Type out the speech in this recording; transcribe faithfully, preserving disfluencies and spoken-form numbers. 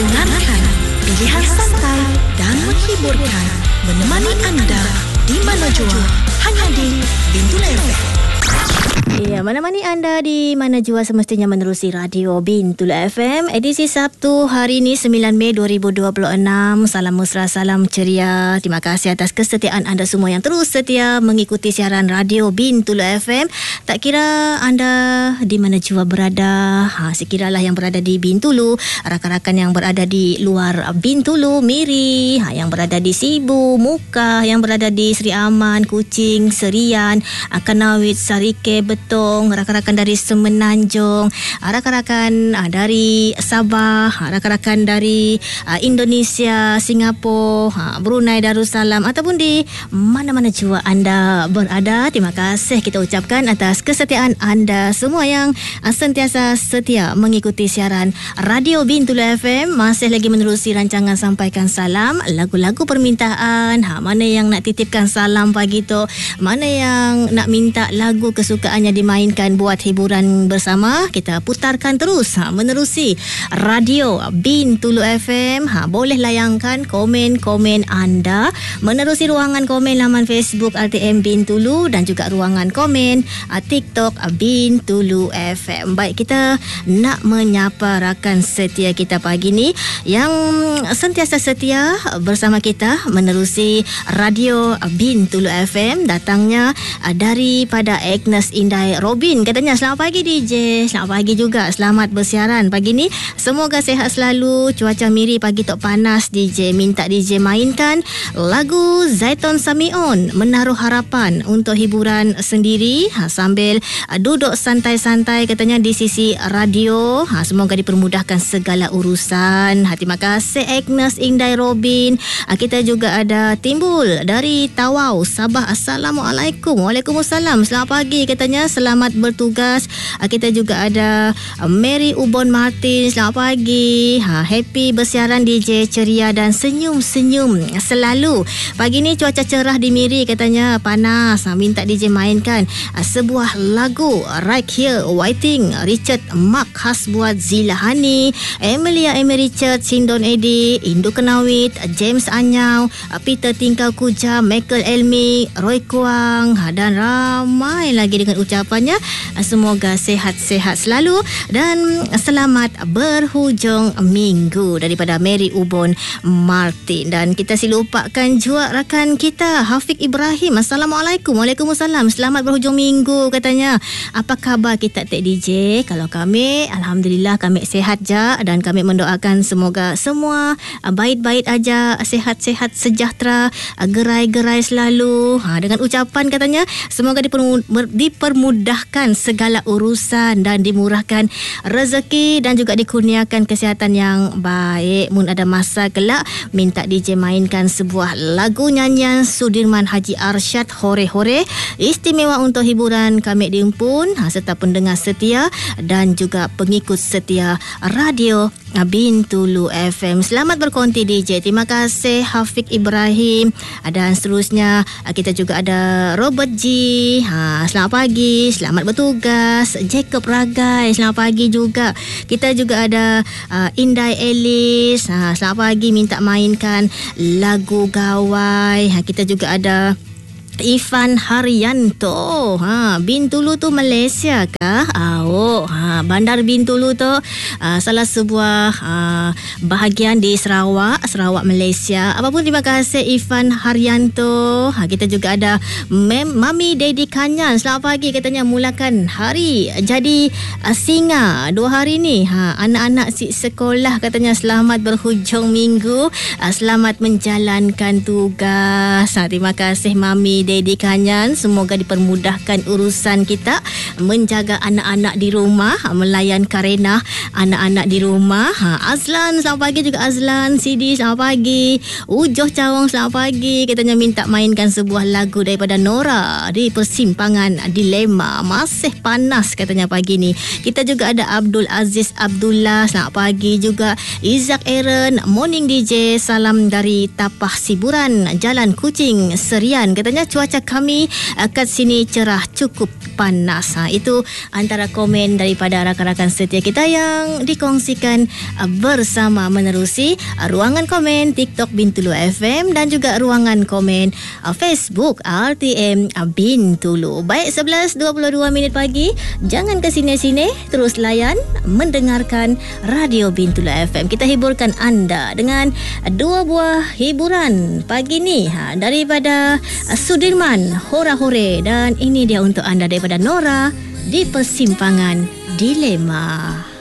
Dengarkan pilihan santai dan menghiburkan, menemani anda di mana jua, hanya di Bintul F M. Ya, mana-mana anda di mana jua semestinya menerusi Radio Bintul F M. Edisi Sabtu hari ini sembilan Mei dua ribu dua puluh enam. Salam mesra, salam ceria. Terima kasih atas kesetiaan anda semua yang terus setia mengikuti siaran Radio Bintul F M. Tak kira anda di mana jua berada, ha, sekiralah yang berada di Bintulu, rakan-rakan yang berada di luar Bintulu, Miri, ha, yang berada di Sibu, Mukah, yang berada di Seri Aman, Kuching, Serian, Kanawit, Sarike, Betong, rakan-rakan dari Semenanjung, rakan-rakan dari Sabah, rakan-rakan dari Indonesia, Singapura, Brunei Darussalam, ataupun di mana-mana jua anda berada. Terima kasih kita ucapkan atas kesetiaan anda semua yang sentiasa setia mengikuti siaran Radio Bintul F M. Masih lagi menerusi rancangan Sampaikan Salam, lagu-lagu permintaan. Ha, mana yang nak titipkan salam pagi tu, mana yang nak minta lagu kesukaannya dimainkan buat hiburan bersama, kita putarkan terus ha, menerusi Radio Bintulu F M. Ha, boleh layangkan komen-komen anda menerusi ruangan komen laman Facebook R T M Bintulu dan juga ruangan komen uh, TikTok uh, Bintulu F M. Baik, kita nak menyapa rakan setia kita pagi ni yang sentiasa setia bersama kita menerusi Radio Bintulu F M. Datangnya uh, daripada Agnes Indai Robin. Katanya selamat pagi D J. Selamat pagi juga. Selamat bersiaran pagi ni. Semoga sehat selalu. Cuaca Miri pagi tak panas D J. Minta D J mainkan lagu Zaitun Samion, Menaruh Harapan untuk hiburan sendiri ha, sambil uh, duduk santai-santai katanya di sisi radio. Ha, semoga dipermudahkan segala urusan. Ha, terima kasih Agnes Indai Robin. Ha, kita juga ada timbul dari Tawau, Sabah. Assalamualaikum. Waalaikumsalam. Selamat pagi katanya. Selamat bertugas. Ha, kita juga ada uh, Mary Ubon Martin. Selamat pagi. Ha, happy bersiaran D J, ceria dan senyum-senyum selalu. Pagi ni cuaca cerah di Miri katanya, panas. Ha, minta D J mainkan uh, sebuah lagu Right Here Waiting, Richard Mark khas buat Zila Hani, Emilia Amy Richard, Sindon Edi, Indu Kenawit, James Anyau, uh, Peter Tingkau Kuja, Michael Elmi, Roy Kuang, ha, dan ramai lagi dengan ucapannya. Uh, semoga sehat-sehat selalu dan selamat berhujung minggu daripada Mary Ubon Martin. Dan kita silupakan juga rakan kita Hafiq Ibrahim. Assalamualaikum. Waalaikumsalam. Selamat berhujung minggu katanya. Apa khabar kita Tek D J? Kalau kami, alhamdulillah kami sihat je, dan kami mendoakan semoga semua baik-baik aja, sihat-sihat, sejahtera, gerai-gerai selalu. Ha, dengan ucapan katanya semoga dipermudahkan segala urusan dan dimurahkan rezeki dan juga dikurniakan kesihatan yang baik. Mun ada masa kelak minta D J mainkan sebuah lagu nyanyian Sudirman Haji Arsyad, Hore Hore, istimewa untuk hiburan kami diimpun ha, serta pendengar setia dan juga pengikut setia Radio Bintulu F M. Selamat berkonti D J. Terima kasih Hafiq Ibrahim. Dan seterusnya kita juga ada Robert G. Ha, selamat pagi, selamat bertugas. Jacob Ragai, selamat pagi juga. Kita juga ada uh, Indai Elis. Ha, selamat pagi, minta mainkan lagu Gawai. Ha, kita juga ada Ifan Haryanto. Ha, Bintulu tu Malaysia kah? Oh, ha, Bandar Bintulu tu uh, salah sebuah uh, bahagian di Sarawak, Sarawak Malaysia. Apapun, terima kasih Ifan Haryanto. Ha, kita juga ada Mem, Mami Dedi Kanyan. Selamat pagi katanya, mulakan hari jadi uh, singa dua hari ni. Ha, anak-anak si sekolah katanya selamat berhujung minggu. Uh, selamat menjalankan tugas. Ha, terima kasih Mami Dedi Kanyan. Semoga dipermudahkan urusan kita menjaga anak-anak di rumah, melayan Karena anak-anak di rumah. Ha, Azlan, selamat pagi juga Azlan. Sidi, selamat pagi. Ujoh Cawang, selamat pagi. Katanya minta mainkan sebuah lagu daripada Nora di Persimpangan Dilema. Masih panas katanya pagi ni. Kita juga ada Abdul Aziz Abdullah, selamat pagi juga. Izak Aaron, morning D J. Salam dari Tapah Siburan, Jalan Kuching, Serian. Katanya cuaca kami uh, kat sini cerah, cukup panas. Ha, itu antara komen daripada rakan-rakan setia kita yang dikongsikan uh, bersama menerusi uh, ruangan komen TikTok Bintulu F M dan juga ruangan komen uh, Facebook R T M uh, Bintulu. Baik, sebelas dua puluh dua minit pagi. Jangan ke sini-sini, terus layan mendengarkan Radio Bintulu F M. Kita hiburkan anda dengan uh, dua buah hiburan pagi ni ha, daripada uh, Sudirman, Hora Hore, dan ini dia untuk anda daripada Nora di Persimpangan Dilema.